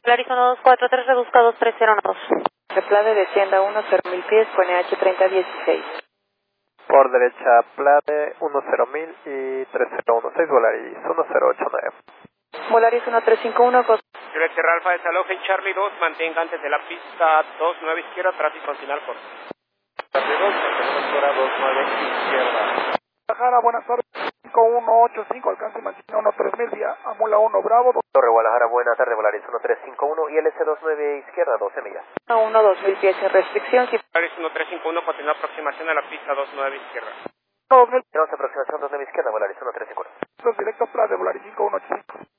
Volaris 1243, reduzca 2302. Replade descienda 10.000 pies, pone H3016. Por derecha, Plade 10.000 y 3016, Volaris 1089. Volaris 1351, Juliet Sierra Alfa, desaloje Charlie 2, mantenga antes de la pista 29 izquierda, tráfico al final corto. Charlie 2, sectora 29 izquierda. Guadalajara, buenas tardes, 5185, alcance Manzano 3000, vía Amula 1, Bravo. Torre Guadalajara, buena tarde, Volaris 1351 y LC29 izquierda, 12 millas. 2.000 pies sin restricción. Volaris 1351, continúa aproximación a la pista 29 izquierda. 2000. Tenemos aproximación 29 izquierda, Volaris 1351. Directo Plade, Volaris 5185.